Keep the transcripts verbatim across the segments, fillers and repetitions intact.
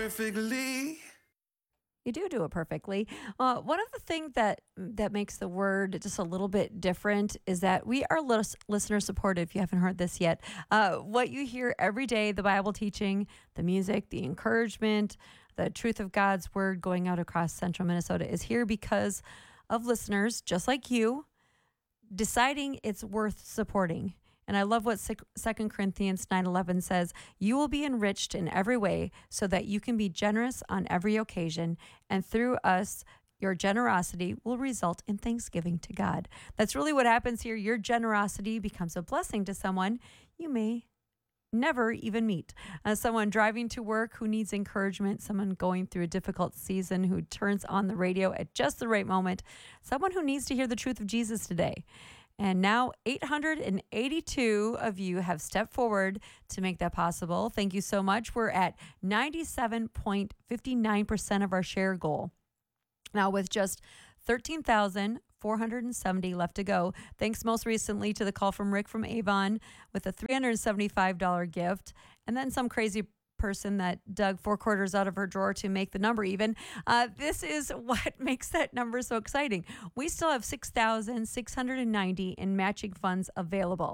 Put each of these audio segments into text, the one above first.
Perfectly. You do do it perfectly. Uh, one of the things that that makes the word just a little bit different is that we are lis- listener supported. If you haven't heard this yet, uh, what you hear every day, the Bible teaching, the music, the encouragement, the truth of God's word going out across central Minnesota is here because of listeners just like you deciding it's worth supporting. And I love what Second Corinthians nine eleven says, you will be enriched in every way so that you can be generous on every occasion. And through us, your generosity will result in thanksgiving to God. That's really what happens here. Your generosity becomes a blessing to someone you may never even meet. Uh, someone driving to work who needs encouragement, someone going through a difficult season who turns on the radio at just the right moment, someone who needs to hear the truth of Jesus today. And now eight hundred eighty-two of you have stepped forward to make that possible. Thank you so much. We're at ninety-seven point five nine percent of our share goal. Now with just thirteen thousand four hundred seventy left to go. Thanks most recently to the call from Rick from Avon with a three hundred seventy-five dollars gift, and then some crazy person that dug four quarters out of her drawer to make the number even. Uh, this is what makes that number so exciting. We still have six thousand six hundred ninety in matching funds available.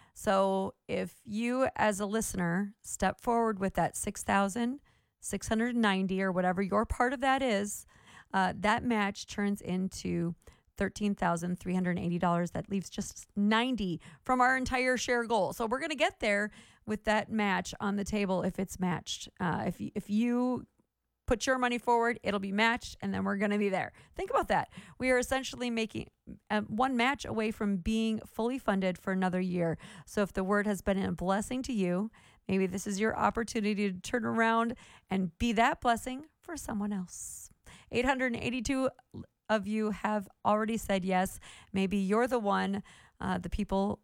So if you as a listener step forward with that six thousand six hundred ninety or whatever your part of that is, uh, that match turns into thirteen thousand three hundred eighty dollars. That leaves just ninety from our entire share goal. So we're going to get there with that match on the table if it's matched. Uh, if, you, if you put your money forward, it'll be matched, and then we're going to be there. Think about that. We are essentially making uh, one match away from being fully funded for another year. So if the word has been a blessing to you, maybe this is your opportunity to turn around and be that blessing for someone else. eight hundred eighty-two of you have already said yes. Maybe you're the one, uh, the people,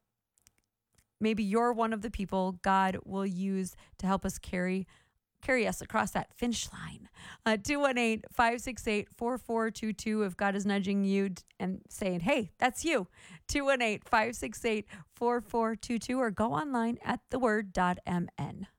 maybe you're one of the people God will use to help us carry carry us across that finish line. Uh, two one eight, five six eight, four four two two if God is nudging you and saying, hey, that's you. two one eight, five six eight, four four two two or go online at the word dot m n.